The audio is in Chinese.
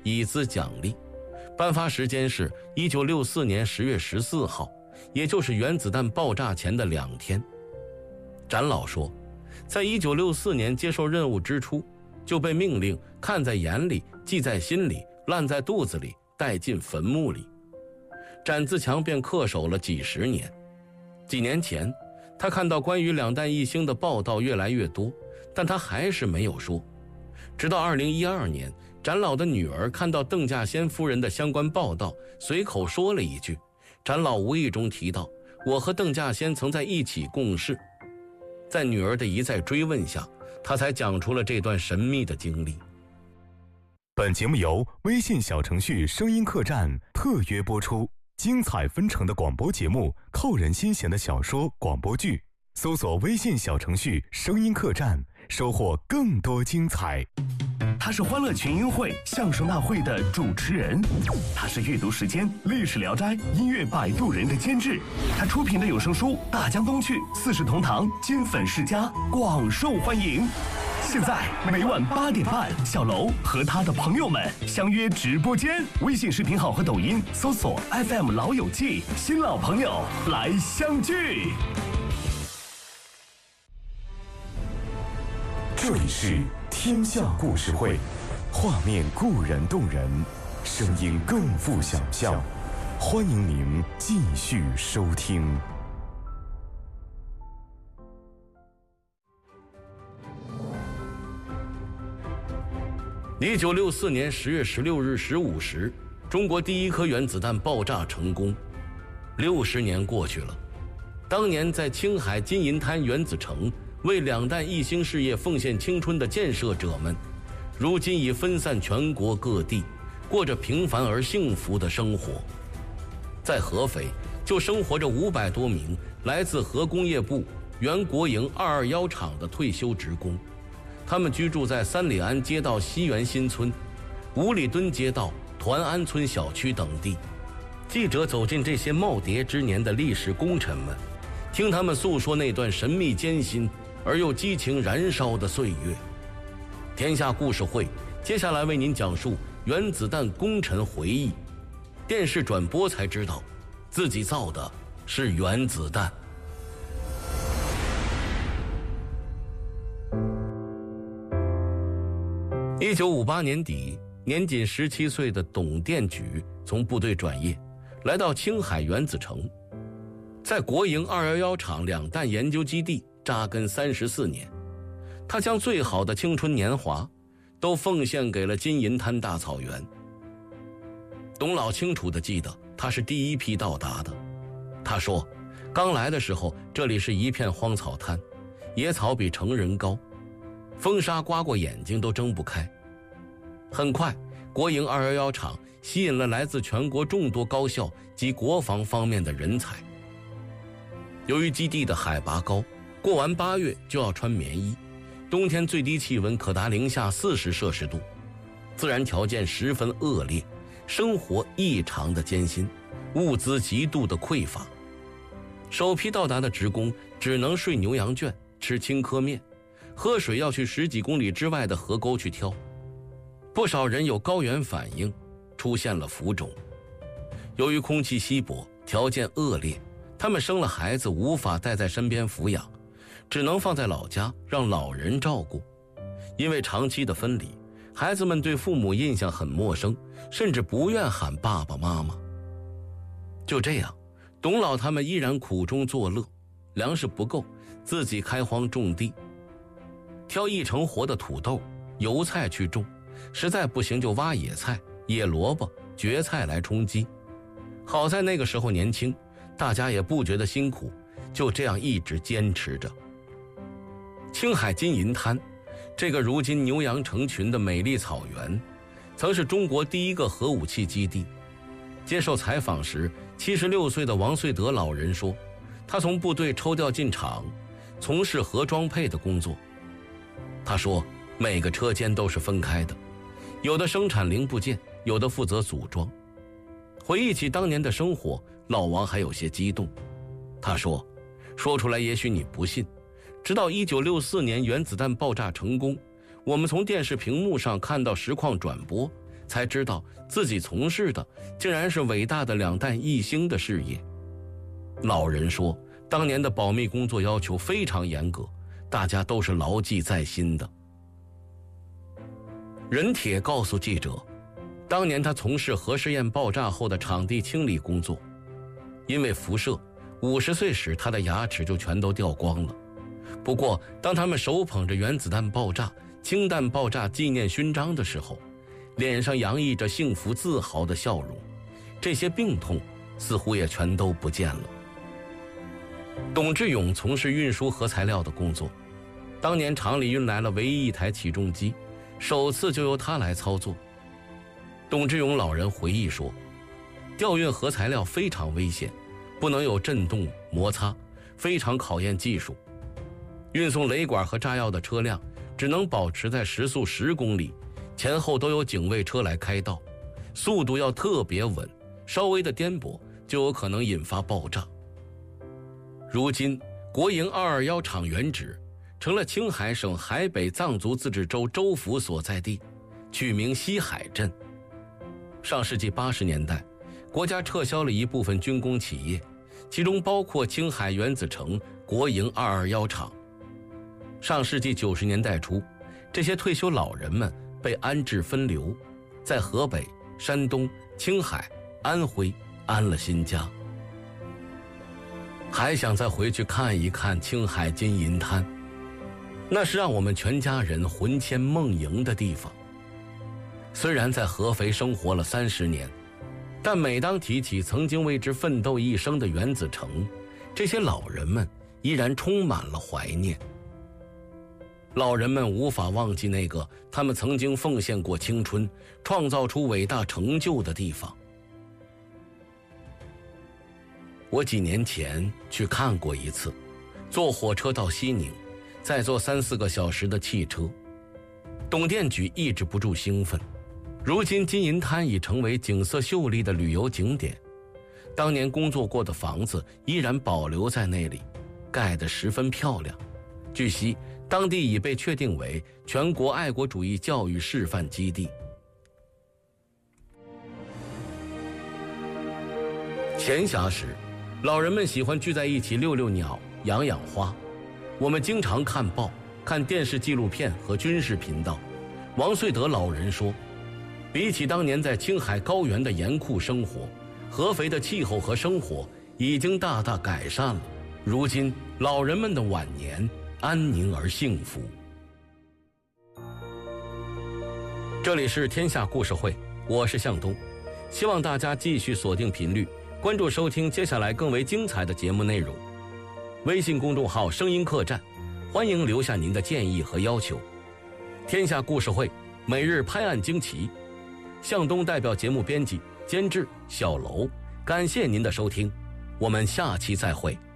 以资奖励。颁发时间是1964年10月14号，也就是原子弹爆炸前的2天。展老说，在1964年接受任务之初，就被命令看在眼里，记在心里，烂在肚子里，带进坟墓里。展自强便恪守了几十年。几年前，他看到关于两弹一星的报道越来越多，但他还是没有说。直到2012年，展老的女儿看到邓稼先夫人的相关报道，随口说了一句，展老无意中提到，我和邓稼先曾在一起共事。在女儿的一再追问下，他才讲出了这段神秘的经历。 本节目由微信小程序声音客栈特约播出，精彩纷呈的广播节目，扣人心弦的小说广播剧，搜索微信小程序声音客栈，收获更多精彩。 他是欢乐群英会相声大会的主持人，他是阅读时间历史聊斋音乐摆渡人的监制，他出品的有声书《大江东去》四世同堂金粉世家广受欢迎。现在每晚8点半，小楼和他的朋友们相约直播间，微信视频号和抖音搜索 FM 老友记，新老朋友来相聚。 这里是天下故事会，画面固然动人，声音更富想象。欢迎您继续收听。 1964年10月16日15时，中国第一颗原子弹爆炸成功。60年过去了，当年在青海金银滩原子城为两弹一星事业奉献青春的建设者们，如今已分散全国各地，过着平凡而幸福的生活。在合肥，就生活着500多名来自核工业部原国营221厂的退休职工，他们居住在三里安街道西园新村、五里墩街道团安村小区等地。记者走进这些耄耋之年的历史功臣们，听他们诉说那段神秘艰辛而又激情燃烧的岁月。天下故事会接下来为您讲述原子弹功臣回忆。电视转播才知道，自己造的是原子弹。1958年底，年仅17岁的董殿举从部队转业，来到青海原子城，在国营211厂两弹研究基地扎根34年。他将最好的青春年华都奉献给了金银滩大草原。董老清楚地记得，他是第一批到达的。他说，刚来的时候，这里是一片荒草滩，野草比成人高，风沙刮过眼睛都睁不开。很快，国营211厂吸引了来自全国众多高校及国防方面的人才。由于基地的海拔高，过完8月就要穿棉衣，冬天最低气温可达零下40摄氏度，自然条件十分恶劣，生活异常的艰辛，物资极度的匮乏。首批到达的职工只能睡牛羊圈，吃青稞面，喝水要去10几公里之外的河沟去挑。不少人有高原反应，出现了浮肿。由于空气稀薄，条件恶劣，他们生了孩子无法带在身边抚养，只能放在老家让老人照顾。因为长期的分离，孩子们对父母印象很陌生，甚至不愿喊爸爸妈妈。就这样，董老他们依然苦中作乐，粮食不够，自己开荒种地，挑一成活的土豆、油菜去种，实在不行就挖野菜、野萝卜、蕨菜来充饥。好在那个时候年轻，大家也不觉得辛苦，就这样一直坚持着。青海金银滩，这个如今牛羊成群的美丽草原，曾是中国第一个核武器基地。接受采访时，76岁的王穗德老人说，他从部队抽调进厂，从事核装配的工作。他说，每个车间都是分开的，有的生产零部件，有的负责组装。回忆起当年的生活，老王还有些激动。他说，说出来也许你不信，直到1964年原子弹爆炸成功，我们从电视屏幕上看到实况转播， 才知道自己从事的竟然是伟大的两弹一星的事业。老人说，当年的保密工作要求非常严格，大家都是牢记在心的。任铁告诉记者，当年他从事核试验爆炸后的场地清理工作，因为辐射，50岁时他的牙齿就全都掉光了。不过当他们手捧着原子弹爆炸、氢弹爆炸纪念勋章的时候，脸上洋溢着幸福自豪的笑容，这些病痛似乎也全都不见了。董志勇从事运输核材料的工作，当年厂里运来了唯一一台起重机，首次就由他来操作。董志勇老人回忆说，调运核材料非常危险，不能有震动摩擦，非常考验技术。运送雷管和炸药的车辆只能保持在时速10公里，前后都有警卫车来开道，速度要特别稳，稍微的颠簸就有可能引发爆炸。如今国营221厂原址成了青海省海北藏族自治州州府所在地，取名西海镇。上世纪80年代，国家撤销了一部分军工企业，其中包括青海原子城国营221厂。上世纪90年代初，这些退休老人们被安置分流，在河北、山东、青海、安徽安了新家。还想再回去看一看青海金银滩，那是让我们全家人魂牵梦萦的地方。虽然在合肥生活了30年，但每当提起曾经为之奋斗一生的原子城，这些老人们依然充满了怀念。老人们无法忘记那个他们曾经奉献过青春、创造出伟大成就的地方。我几年前去看过一次，坐火车到西宁，再坐3-4个小时的汽车。董电举抑制不住兴奋，如今金银滩已成为景色秀丽的旅游景点，当年工作过的房子依然保留在那里，盖得十分漂亮。据悉，当地已被确定为全国爱国主义教育示范基地。闲暇时，老人们喜欢聚在一起遛遛鸟、养养花。我们经常看报、看电视纪录片和军事频道。王穗德老人说，比起当年在青海高原的严酷生活，合肥的气候和生活已经大大改善了。如今，老人们的晚年安宁而幸福。这里是天下故事会，我是向东，希望大家继续锁定频率，关注收听接下来更为精彩的节目内容。微信公众号声音客栈，欢迎留下您的建议和要求。天下故事会每日拍案惊奇，向东代表节目编辑监制小楼，感谢您的收听，我们下期再会。